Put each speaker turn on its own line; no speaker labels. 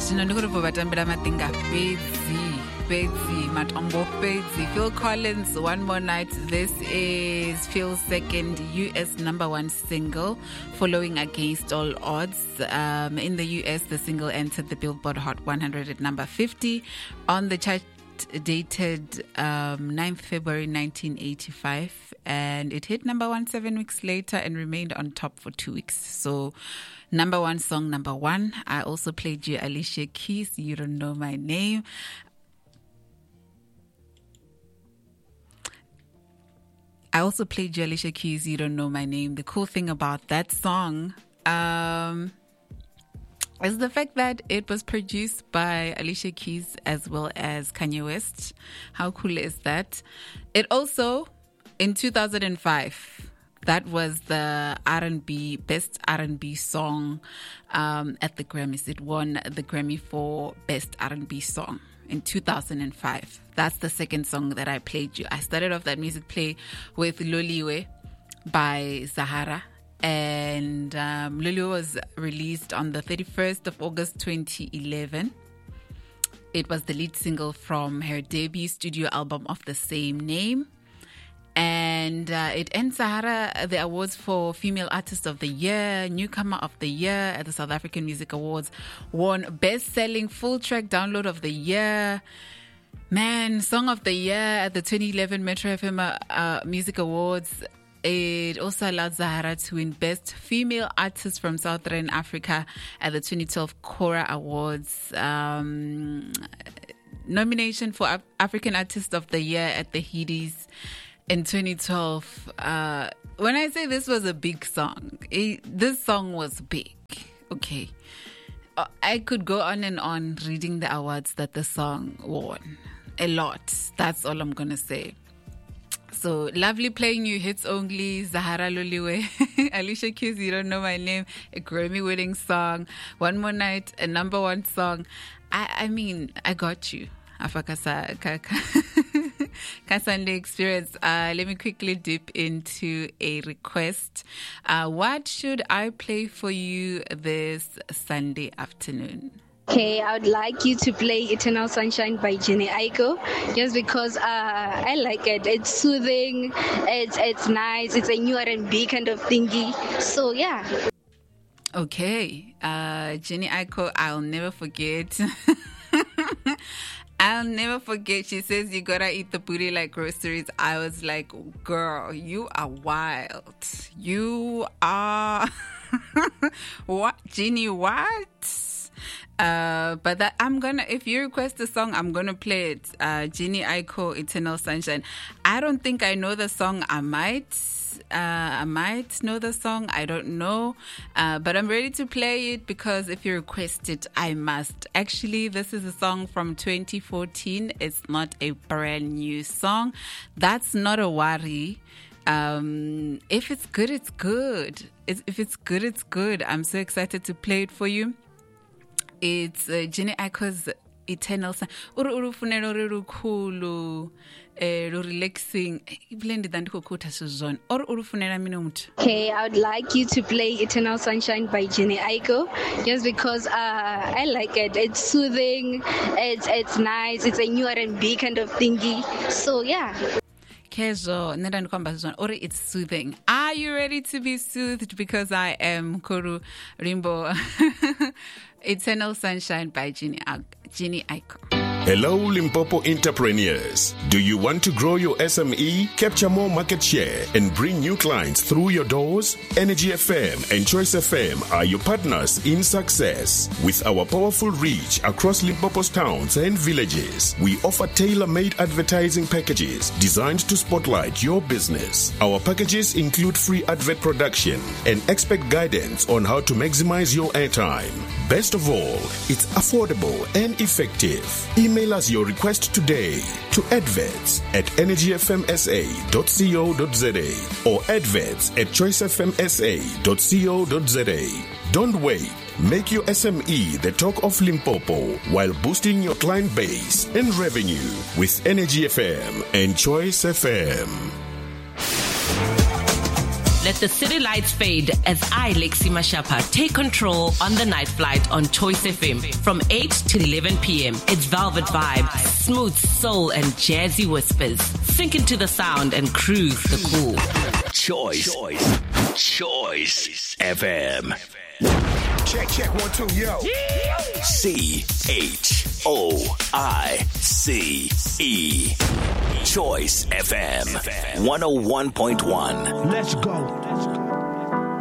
Phil Collins, One More Night. This is Phil's second US #1 single, following Against All Odds. In the US, the single entered the Billboard Hot 100 at number 50 on the chart, dated 9th February 1985, and it hit #1 7 weeks later and remained on top for 2 weeks. So #1 song, #1. I also played you Alicia Keys, You Don't Know My Name. You Don't Know My Name. The cool thing about that song is the fact that it was produced by Alicia Keys as well as Kanye West. How cool is that? It also, in 2005, that was the R&B, best R&B song at the Grammys. It won the Grammy for best R&B song in 2005. That's the second song that I played you. I started off that music play with Loliwe by Zahara. And Loliwe was released on the 31st of August 2011. It was the lead single from her debut studio album of the same name. And it earned Zahara the awards for Female Artist of the Year, Newcomer of the Year at the South African Music Awards, won Best-Selling Full Track Download of the Year, Song of the Year at the 2011 Metro FM Music Awards. It also allowed Zahara to win Best Female Artist from Southern Africa at the 2012 Cora Awards. Nomination for African Artist of the Year at the Headies in 2012. When I say this was a big song, this song was big. Okay. I could go on and on reading the awards that the song won. A lot. That's all I'm going to say. So lovely playing you hits only. Zahara Loliwe, Alicia Keys, You Don't Know My Name, a Grammy-winning song. One More Night, a #1 song. I mean, I got you. Kasande experience. Let me quickly dip into a request. What should I play for you this Sunday afternoon?
Okay, I would like you to play Eternal Sunshine by Jhené Aiko, just because I like it. It's soothing, it's nice, it's a new R&B kind of thingy. So yeah.
Okay, Jhené Aiko, I'll never forget. She says you gotta eat the booty like groceries. I was like, girl, you are wild. You are what, Jenny? What? But that if you request a song, I'm gonna play it. Jhené Aiko, Eternal Sunshine. I don't think I know the song. I might know the song. I don't know. But I'm ready to play it because if you request it, I must. Actually, this is a song from 2014. It's not a brand new song. That's not a worry. If it's good, it's good. If it's good, it's good. I'm so excited to play it for you. It's Jhené Aiko's Eternal Sun. Relaxing.
Okay, I would like you to play Eternal Sunshine by Jhené Aiko, just because I like it. It's soothing, it's nice, it's a new R&B kind of thingy. So yeah.
It's soothing. Are you ready to be soothed? Because I am. Kuru Rimbo. Eternal Sunshine by Jhené Aiko.
Hello, Limpopo entrepreneurs. Do you want to grow your SME, capture more market share, and bring new clients through your doors? Energy FM and Choice FM are your partners in success. With our powerful reach across Limpopo's towns and villages, we offer tailor-made advertising packages designed to spotlight your business. Our packages include free advert production and expert guidance on how to maximize your airtime. Best of all, it's affordable and effective. Email us your request today to adverts@energyfmsa.co.za or adverts@choicefmsa.co.za. Don't wait. Make your SME the talk of Limpopo while boosting your client base and revenue with Energy FM and Choice FM.
Let the city lights fade as I, Lexi Mashapa, take control on the night flight on Choice FM from 8 to 11 p.m. It's velvet vibe, smooth soul and jazzy whispers. Sink into the sound and cruise the cool.
Choice FM.
Check 1 2 yo.
CHOICE. Choice FM 101.1.
Let's go.